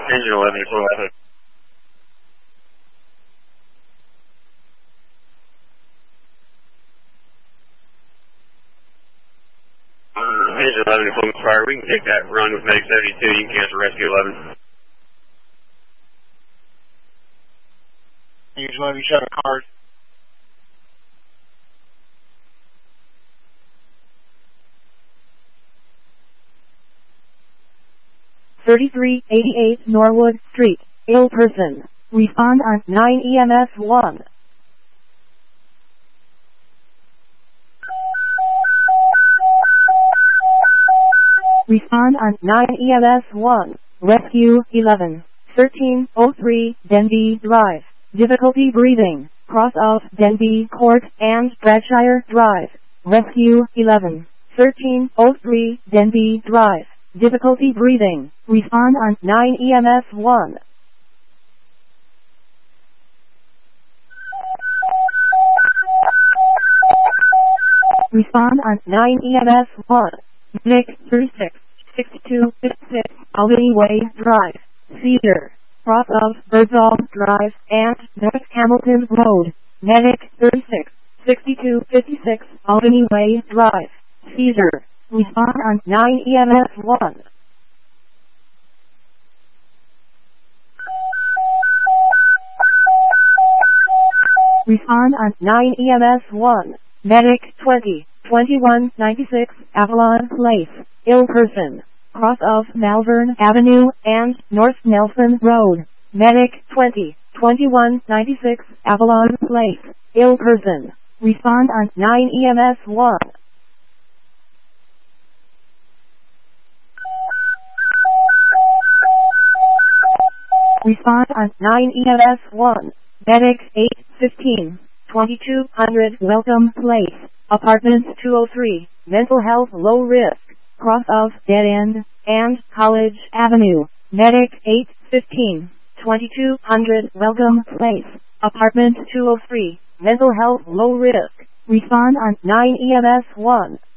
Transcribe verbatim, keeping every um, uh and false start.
Engine eleven, four eleven. Engine eleven, full fire. We can take that run with Medic seventy-two. You can cancel Rescue eleven. Engine eleven, you shot a card. thirty-three eighty-eight Norwood Street, ill person. Respond on nine E M S one. Respond on nine E M S one. Rescue eleven. thirteen oh three Denby Drive. Difficulty breathing. Cross off Denby Court and Bradshire Drive. Rescue eleven. thirteen oh three Denby Drive. Difficulty breathing. Respond on nine E M S one. Respond on nine E M S one. Nick thirty-six sixty-two fifty-six Albany Way Drive. Cedar. Cross of Birdsall Drive and North Hamilton Road. Medic thirty-six sixty-two fifty-six Albany Way Drive. Cedar. Respond on nine E M S one. Respond on nine E M S one. Medic twenty twenty-one ninety-six Avalon Place. Ill person. Cross of Malvern Avenue and North Nelson Road. Medic twenty twenty-one ninety-six Avalon Place. Ill person. Respond on nine E M S one. Respond on nine E M S one. Medic eight fifteen twenty-two hundred Welcome Place. Apartment two oh three. Mental health low risk. Cross of Dead End and College Avenue. Medic eight fifteen twenty-two hundred Welcome Place. Apartment two oh three. Mental health low risk. Respond on nine E M S one.